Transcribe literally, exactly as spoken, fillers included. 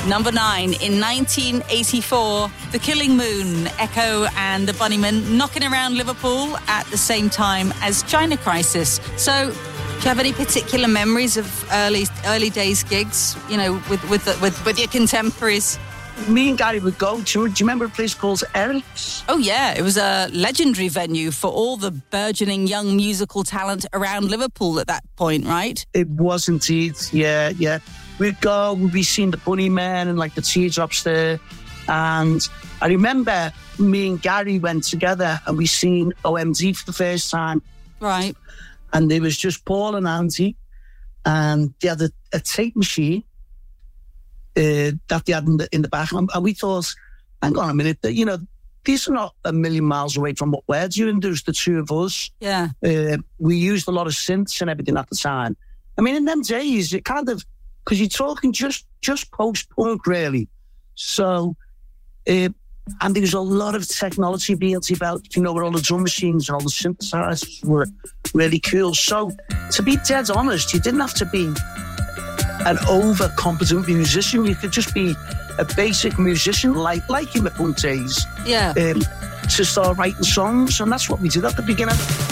Number nine, in nineteen eighty-four, The Killing Moon, Echo and the Bunnymen knocking around Liverpool at the same time as China Crisis. So, do you have any particular memories of early early days gigs, you know, with with the, with, with your contemporaries? Me and Gary would go to, do you remember a place called Eric's? Oh, yeah. It was a legendary venue for all the burgeoning young musical talent around Liverpool at that point, right? It was indeed, yeah, yeah. We'd go, we'd be seeing the Bunnymen and like the Teardrops there. And I remember me and Gary went together and we seen O M D for the first time. Right. And there was just Paul and Andy, and they had a, a tape machine uh, that they had in the, in the back. And, and we thought, hang on a minute, you know, these are not a million miles away from what we're doing. There's the two of us. Yeah. Uh, we used a lot of synths and everything at the time. I mean, in them days, it kind of, because you're talking just, just post-punk, really. So, uh, and there was a lot of technology being developed, you know, where all the drum machines and all the synthesizers were really cool. So, to be dead honest, you didn't have to be an over-competent musician. You could just be a basic musician, like like in the punk days. Yeah. Um, to start writing songs, and that's what we did at the beginning.